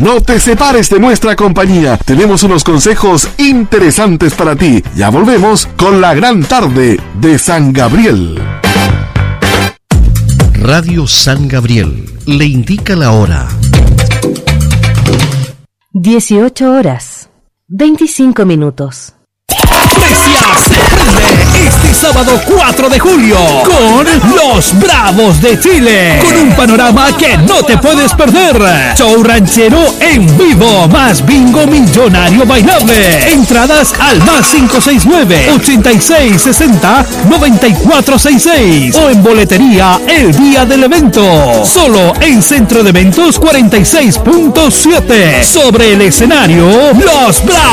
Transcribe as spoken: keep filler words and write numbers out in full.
No te separes de nuestra compañía. Tenemos unos consejos interesantes para ti. Ya volvemos con la gran tarde de San Gabriel. Radio San Gabriel le indica la hora. dieciocho horas, veinticinco minutos. Brescia se prende este sábado cuatro de julio con los Bravos de Chile, con un panorama que no te puedes perder. Show ranchero en vivo, más bingo millonario bailable. Entradas al más cinco seis nueve, ochenta y seis sesenta, noventa y cuatro sesenta y seis o en boletería el día del evento. Solo en Centro de Eventos cuarenta y seis punto siete. Sobre el escenario, los Bravos.